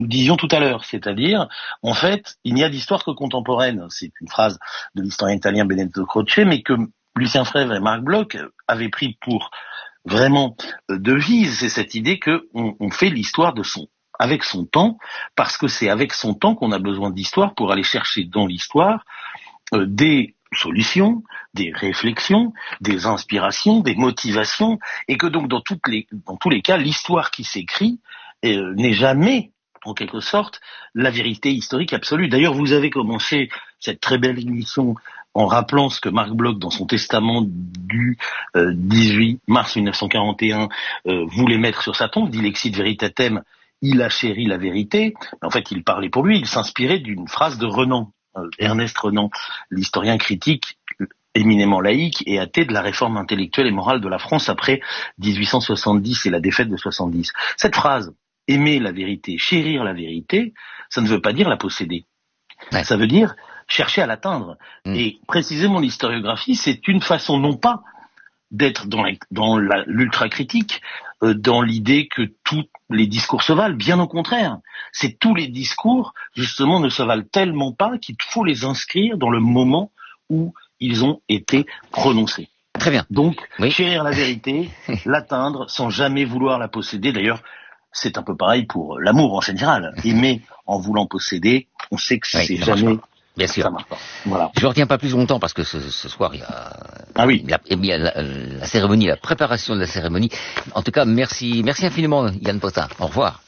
nous disions tout à l'heure, c'est-à-dire, en fait, il n'y a d'histoire que contemporaine. C'est une phrase de l'historien italien Benedetto Croce, mais que Lucien Febvre et Marc Bloch avaient pris pour vraiment devise. C'est cette idée que on fait l'histoire avec son temps, parce que c'est avec son temps qu'on a besoin d'histoire pour aller chercher dans l'histoire des solutions, des réflexions, des inspirations, des motivations, et que donc dans tous les cas, l'histoire qui s'écrit n'est jamais, en quelque sorte, la vérité historique absolue. D'ailleurs, vous avez commencé cette très belle émission en rappelant ce que Marc Bloch, dans son testament du 18 mars 1941, voulait mettre sur sa tombe, Dilexit Veritatem, il a chéri la vérité. En fait, il parlait pour lui, il s'inspirait d'une phrase de Renan, Ernest Renan, l'historien critique éminemment laïque et athée de la réforme intellectuelle et morale de la France après 1870 et la défaite de 70. Cette phrase, aimer la vérité, chérir la vérité, ça ne veut pas dire la posséder. Ouais. Ça veut dire chercher à l'atteindre. Et précisément l'historiographie, c'est une façon non pas d'être dans l'ultra-critique, dans l'idée que tous les discours se valent. Bien au contraire, c'est tous les discours, justement, ne se valent tellement pas qu'il faut les inscrire dans le moment où ils ont été prononcés. Très bien. Donc, chérir la vérité, l'atteindre sans jamais vouloir la posséder. D'ailleurs, c'est un peu pareil pour l'amour en général. Aimer en voulant posséder, on sait que c'est jamais... Bien sûr. Ça marche pas. Voilà. Je ne retiens pas plus longtemps parce que ce soir, il y a la cérémonie, la préparation de la cérémonie. En tout cas, merci infiniment, Yann Potin. Au revoir.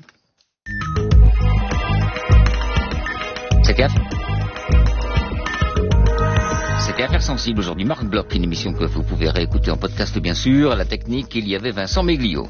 C'était Affaires sensibles aujourd'hui. Marc Bloch, une émission que vous pouvez réécouter en podcast, bien sûr. À la technique, il y avait Vincent Meglio.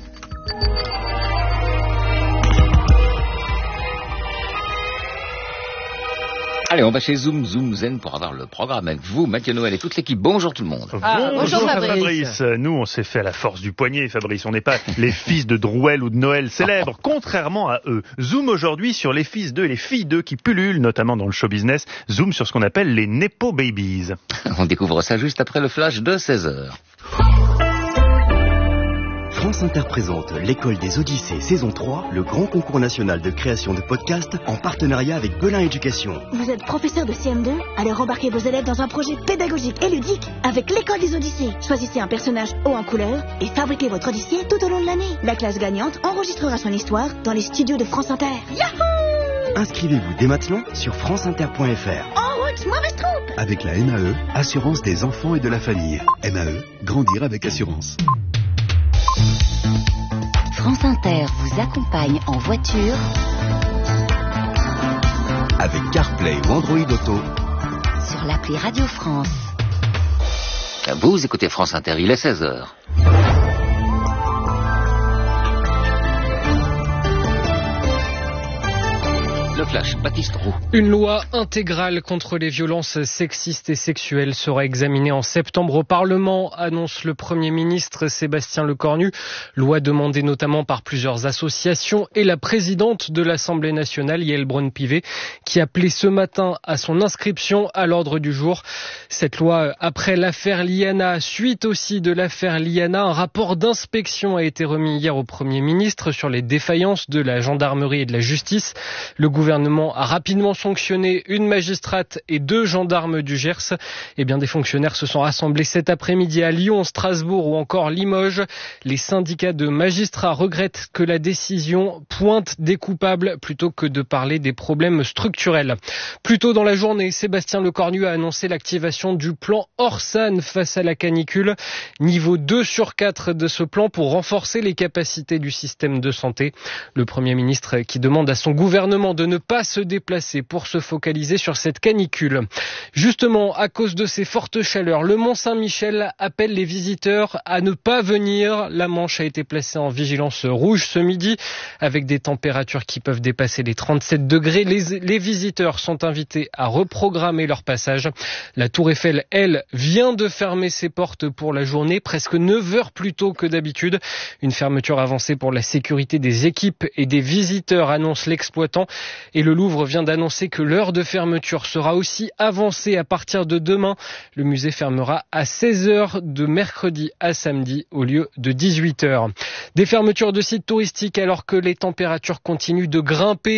Allez, on va chez Zoom Zen pour avoir le programme avec vous, Mathieu Noël et toute l'équipe. Bonjour tout le monde. Bonjour Fabrice. Nous, on s'est fait à la force du poignet, Fabrice. On n'est pas les fils de Drouel ou de Noël célèbres, contrairement à eux. Zoom aujourd'hui sur les fils d'eux et les filles d'eux qui pullulent, notamment dans le show business. Zoom sur ce qu'on appelle les Nepo Babies. On découvre ça juste après le flash de 16h. France Inter présente l'École des Odyssées saison 3, le grand concours national de création de podcasts en partenariat avec Belin Éducation. Vous êtes professeur de CM2 ? Alors embarquez vos élèves dans un projet pédagogique et ludique avec l'École des Odyssées. Choisissez un personnage haut en couleur et fabriquez votre Odyssée tout au long de l'année. La classe gagnante enregistrera son histoire dans les studios de France Inter. Yahoo ! Inscrivez-vous dès maintenant sur franceinter.fr. En route, mauvaise troupe ! Avec la MAE, Assurance des enfants et de la famille. MAE, grandir avec assurance. France Inter vous accompagne en voiture avec CarPlay ou Android Auto sur l'appli Radio France. Vous écoutez France Inter, il est 16h. Le flash, Baptiste Roux. Une loi intégrale contre les violences sexistes et sexuelles sera examinée en septembre au Parlement, annonce le Premier ministre Sébastien Lecornu. Loi demandée notamment par plusieurs associations et la présidente de l'Assemblée nationale, Yaël Braun-Pivet, qui appelait ce matin à son inscription à l'ordre du jour. Cette loi, après l'affaire Liana, suite aussi de l'affaire Liana, un rapport d'inspection a été remis hier au Premier ministre sur les défaillances de la gendarmerie et de la justice. Le gouvernement a rapidement sanctionné une magistrate et 2 gendarmes du Gers. Eh bien, des fonctionnaires se sont rassemblés cet après-midi à Lyon, Strasbourg ou encore Limoges. Les syndicats de magistrats regrettent que la décision pointe des coupables plutôt que de parler des problèmes structurels. Plus tôt dans la journée, Sébastien Lecornu a annoncé l'activation du plan Orsan face à la canicule. Niveau 2 sur 4 de ce plan pour renforcer les capacités du système de santé. Le Premier ministre qui demande à son gouvernement de ne pas se déplacer pour se focaliser sur cette canicule. Justement, à cause de ces fortes chaleurs, le Mont-Saint-Michel appelle les visiteurs à ne pas venir. La Manche a été placée en vigilance rouge ce midi avec des températures qui peuvent dépasser les 37 degrés. Les visiteurs sont invités à reprogrammer leur passage. La Tour Eiffel, elle, vient de fermer ses portes pour la journée, presque 9 heures plus tôt que d'habitude. Une fermeture avancée pour la sécurité des équipes et des visiteurs, annonce l'exploitant. Et le Louvre vient d'annoncer que l'heure de fermeture sera aussi avancée à partir de demain. Le musée fermera à 16h de mercredi à samedi au lieu de 18h. Des fermetures de sites touristiques alors que les températures continuent de grimper.